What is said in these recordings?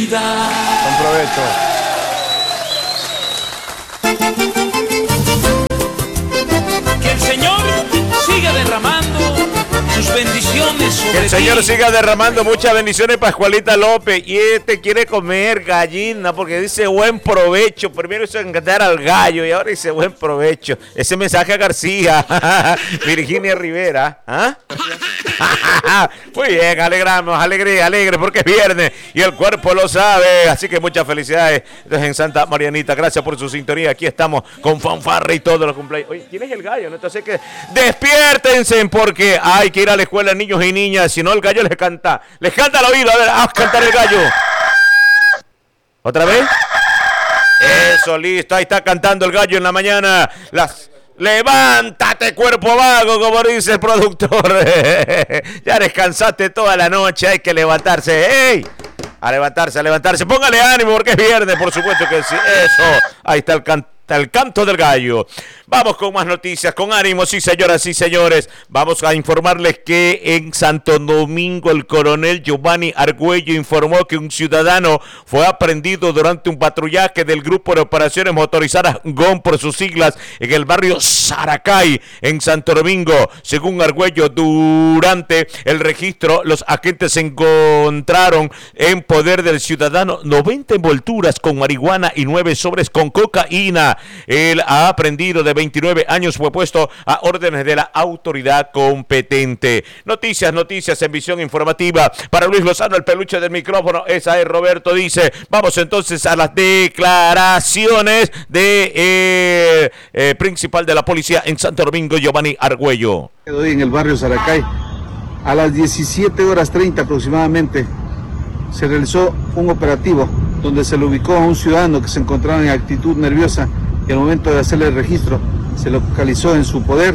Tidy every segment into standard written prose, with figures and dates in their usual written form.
vida. Con provecho. Que el Señor siga derramando sus bendiciones sobre Que el Señor ti. siga derramando muchas bendiciones, Pascualita López. Y quiere comer gallina porque dice buen provecho. Primero hizo encantar al gallo y ahora dice buen provecho. Ese mensaje a García. Virginia Rivera. ¿Ah? Muy bien, alegramos, alegre porque es viernes y el cuerpo lo sabe. Así que muchas felicidades. Entonces en Santa Marianita, gracias por su sintonía. Aquí estamos con fanfarra y todos los cumpleaños. Oye, ¿quién es el gallo? Entonces que despiértense porque hay que ir a la escuela, niños y niñas. Si no, el gallo les canta al oído. A ver, haz cantar el gallo. ¿Otra vez? Eso, listo. Ahí está cantando el gallo en la mañana. Levántate, cuerpo vago, como dice el productor. Ya descansaste toda la noche, hay que levantarse. ¡Ey! A levantarse. Póngale ánimo porque es viernes, por supuesto que sí. Eso, ahí está el canto del gallo. Vamos con más noticias, con ánimo, sí señoras y señores. Vamos a informarles que en Santo Domingo el coronel Giovanni Argüello informó que un ciudadano fue aprehendido durante un patrullaje del Grupo de Operaciones Motorizadas GOM por sus siglas en el barrio Saracay en Santo Domingo. Según Argüello, durante el registro los agentes encontraron en poder del ciudadano 90 envolturas con marihuana y 9 sobres con cocaína. El aprendido de 29 años fue puesto a órdenes de la autoridad competente. Noticias en visión informativa. Para Luis Lozano, el peluche del micrófono, esa es Roberto, dice. Vamos entonces a las declaraciones de principal de la policía en Santo Domingo, Giovanni Argüello. Hoy en el barrio Saracay, a las 17:30 aproximadamente, se realizó un operativo donde se le ubicó a un ciudadano que se encontraba en actitud nerviosa. Y al momento de hacerle el registro, se localizó en su poder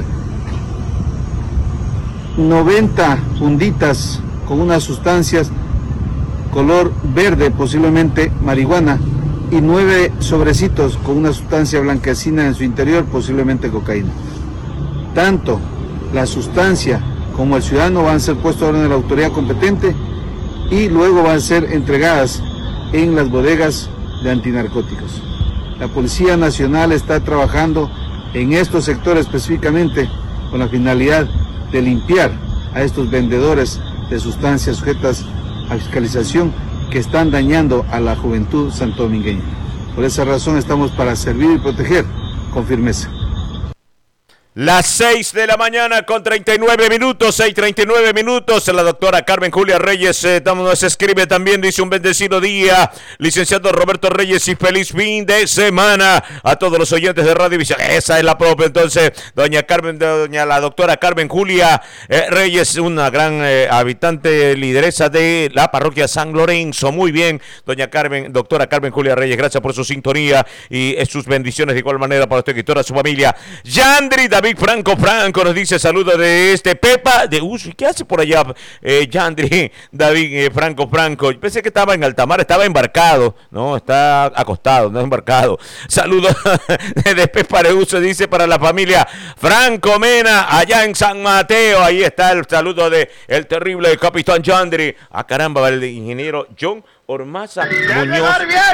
90 funditas con unas sustancias color verde, posiblemente marihuana, y 9 sobrecitos con una sustancia blanquecina en su interior, posiblemente cocaína. Tanto la sustancia como el ciudadano van a ser puestos a orden de la autoridad competente y luego van a ser entregadas en las bodegas de antinarcóticos. La Policía Nacional está trabajando en estos sectores específicamente con la finalidad de limpiar a estos vendedores de sustancias sujetas a fiscalización que están dañando a la juventud santodomingueña. Por esa razón estamos para servir y proteger con firmeza. Las 6 de la mañana con 39 minutos, 6:39 minutos. La doctora Carmen Julia Reyes nos escribe también, dice un bendecido día, licenciado Roberto Reyes, y feliz fin de semana a todos los oyentes de Radio Visión. Esa es la propia, entonces, la doctora Carmen Julia Reyes, una gran habitante, lideresa de la parroquia San Lorenzo. Muy bien, doctora Carmen Julia Reyes, gracias por su sintonía y sus bendiciones de igual manera para usted y toda su familia. Yandri David Franco nos dice saludos de Pepa de Uso. ¿Qué hace por allá, Yandri David Franco? Yo pensé que estaba en alta mar, estaba embarcado. No, está acostado, no embarcado. Saludos de Pepa de Uso, dice para la familia Franco Mena, allá en San Mateo. Ahí está el saludo de el terrible capitán Yandri. Ah, caramba, el ingeniero John Ormaza Muñoz.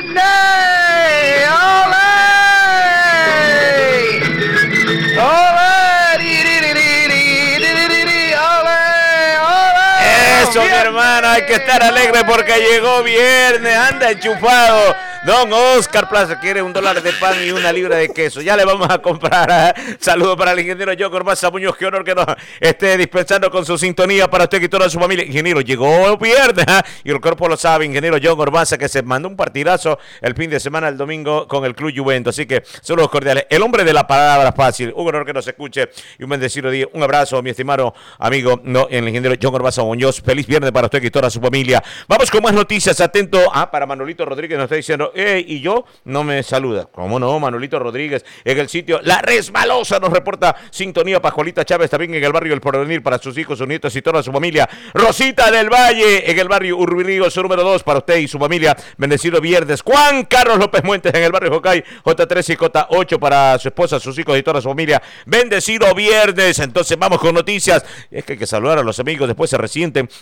Eso, mi hermano, hay que estar alegre porque llegó viernes, anda enchufado. Don Oscar Plaza quiere $1 de pan y 1 libra de queso. Ya le vamos a comprar. Saludos para el ingeniero John Ormaza Muñoz. Qué honor que nos esté dispensando con su sintonía para usted y toda su familia. Ingeniero, llegó viernes y el cuerpo lo sabe. Ingeniero John Ormaza, que se mandó un partidazo el fin de semana, el domingo, con el Club Juventus. Así que saludos cordiales. El hombre de la palabra fácil. Un honor que nos escuche y un bendecido día. Un abrazo, mi estimado amigo, el ingeniero John Ormaza Muñoz. Feliz viernes para usted y toda su familia. Vamos con más noticias. Atento. Para Manolito Rodríguez nos está diciendo, y yo no me saluda. ¿Cómo no? Manolito Rodríguez en el sitio La Resbalosa nos reporta sintonía. Pascualita Chávez también en el barrio El Porvenir para sus hijos, sus nietos y toda su familia. Rosita del Valle en el barrio Urbirío, su número 2 para usted y su familia. Bendecido viernes. Juan Carlos López Muentes en el barrio Jocay, J3 y J8 para su esposa, sus hijos y toda su familia. Bendecido viernes. Entonces vamos con noticias. Es que hay que saludar a los amigos, después se resienten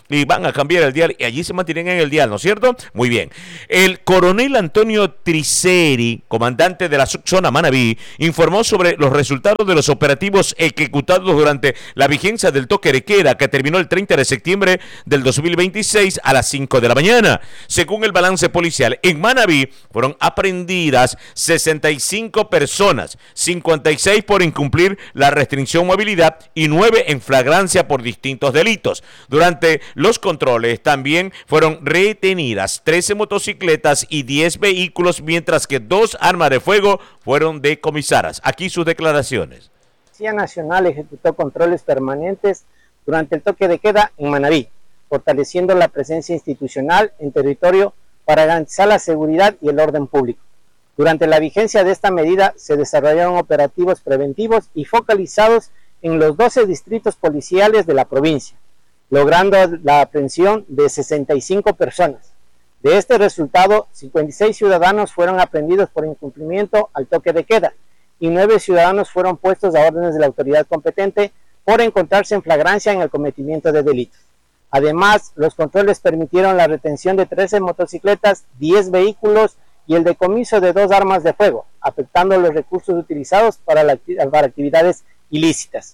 y van a cambiar el dial y allí se mantienen en el dial, ¿no es cierto? Muy bien. El coronel Antonio Triceri, comandante de la subzona Manabí, informó sobre los resultados de los operativos ejecutados durante la vigencia del toque de queda que terminó el 30 de septiembre del 2026 a las 5 de la mañana. Según el balance policial, en Manabí fueron aprehendidas 65 personas, 56 por incumplir la restricción movilidad y 9 en flagrancia por distintos delitos. Durante los controles también fueron retenidas 13 motocicletas y 10 vehículos, mientras que 2 armas de fuego fueron decomisadas. Aquí sus declaraciones. La Policía Nacional ejecutó controles permanentes durante el toque de queda en Manabí, fortaleciendo la presencia institucional en territorio para garantizar la seguridad y el orden público. Durante la vigencia de esta medida se desarrollaron operativos preventivos y focalizados en los 12 distritos policiales de la provincia, logrando la aprehensión de 65 personas. De este resultado, 56 ciudadanos fueron aprehendidos por incumplimiento al toque de queda y 9 ciudadanos fueron puestos a órdenes de la autoridad competente por encontrarse en flagrancia en el cometimiento de delitos. Además, los controles permitieron la retención de 13 motocicletas, 10 vehículos y el decomiso de 2 armas de fuego, afectando los recursos utilizados para actividades ilícitas.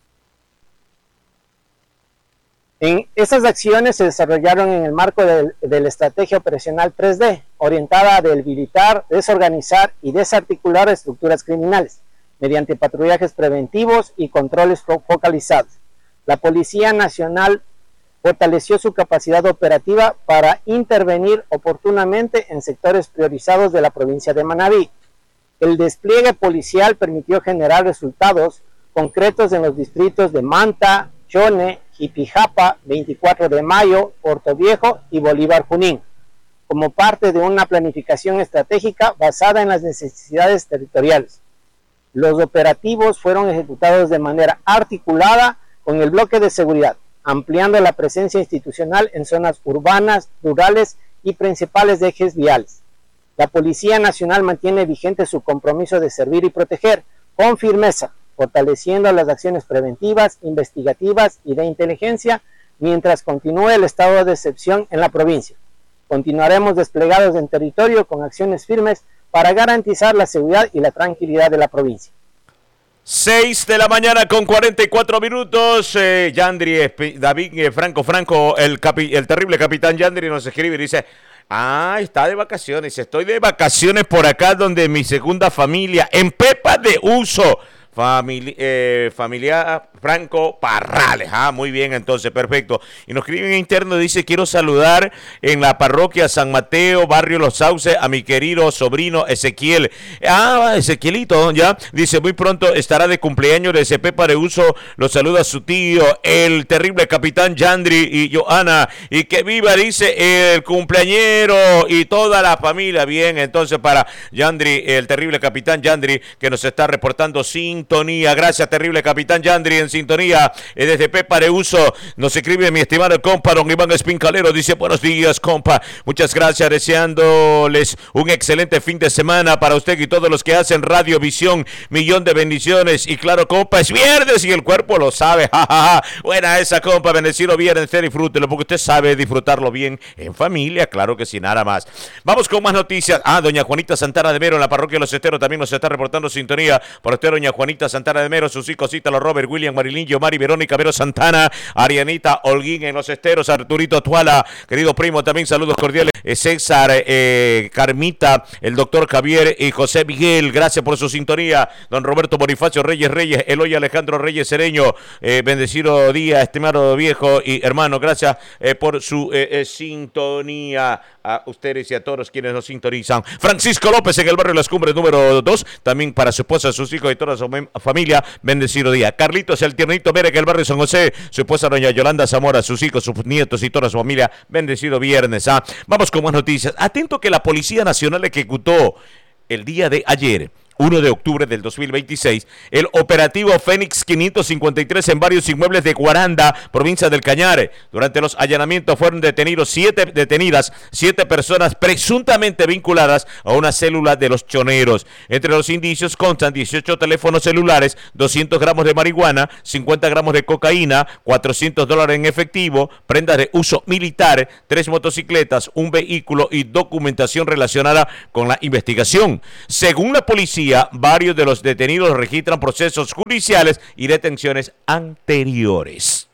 Estas acciones se desarrollaron en el marco de la estrategia operacional 3D, orientada a debilitar, desorganizar y desarticular estructuras criminales, mediante patrullajes preventivos y controles focalizados. La Policía Nacional fortaleció su capacidad operativa para intervenir oportunamente en sectores priorizados de la provincia de Manabí. El despliegue policial permitió generar resultados concretos en los distritos de Manta, Chone, Jipijapa, 24 de Mayo, Puerto Viejo y Bolívar Junín, como parte de una planificación estratégica basada en las necesidades territoriales. Los operativos fueron ejecutados de manera articulada con el bloque de seguridad, ampliando la presencia institucional en zonas urbanas, rurales y principales ejes viales. La Policía Nacional mantiene vigente su compromiso de servir y proteger con firmeza, fortaleciendo las acciones preventivas, investigativas y de inteligencia mientras continúe el estado de excepción en la provincia. Continuaremos desplegados en territorio con acciones firmes para garantizar la seguridad y la tranquilidad de la provincia. 6 de la mañana con 44 minutos. Yandri, David Franco, el terrible capitán Yandri nos escribe y dice: está de vacaciones. Estoy de vacaciones por acá donde mi segunda familia, en Pepa de Uso. Familia Franco Parrales. Muy bien, entonces, perfecto. Y nos escriben en interno, dice: quiero saludar en la parroquia San Mateo, barrio Los Sauces, a mi querido sobrino Ezequiel. Ezequielito, ya. Dice: muy pronto estará de cumpleaños de ese Pepa de Uso. Lo saluda su tío, el terrible capitán Yandri y Joana. Y que viva, dice, el cumpleañero y toda la familia. Bien, entonces, para Yandri, el terrible capitán Yandri, que nos está reportando sintonía. Gracias, terrible capitán Yandri, en sintonía desde Pepa de Uso. Nos escribe mi estimado compa don Iván Espincalero, dice: buenos días, compa, muchas gracias, deseándoles un excelente fin de semana para usted y todos los que hacen Radiovisión, millón de bendiciones. Y claro, compa, es viernes y el cuerpo lo sabe. Buena esa, compa, bendecido viernes, disfrútelo porque usted sabe disfrutarlo bien en familia, claro que sí, nada más. Vamos con más noticias. Doña Juanita Santana de Mero en la parroquia de Los Esteros también nos está reportando sintonía. Por usted, doña Juanita Santana de Mero, sus hijos Ítalo, Robert, William, Marilyn, Yomari, Verónica, Vero Santana, Arianita, Holguín en Los Esteros, Arturito Tuala, querido primo, también saludos cordiales, César, Carmita, el doctor Javier y José Miguel, gracias por su sintonía, don Roberto Bonifacio Reyes, Eloy Alejandro Reyes Cereño, bendecido día, estimado viejo y hermano, gracias por su sintonía a ustedes y a todos quienes nos sintonizan. Francisco López en el barrio Las Cumbres número 2, también para su esposa, sus hijos y toda su familia, bendecido día. Carlitos el tiernito Mere en el barrio San José, su esposa doña Yolanda Zamora, sus hijos, sus nietos y toda su familia, bendecido viernes. Vamos con más noticias. Atento que la Policía Nacional ejecutó el día de ayer 1 de octubre del 2026, el operativo Fénix 553 en varios inmuebles de Guaranda, provincia del Cañar. Durante los allanamientos fueron detenidas 7 personas presuntamente vinculadas a una célula de los choneros. Entre los indicios constan 18 teléfonos celulares, 200 gramos de marihuana, 50 gramos de cocaína, $400 en efectivo, prendas de uso militar, 3 motocicletas, un vehículo y documentación relacionada con la investigación. Según la policía, varios de los detenidos registran procesos judiciales y detenciones anteriores.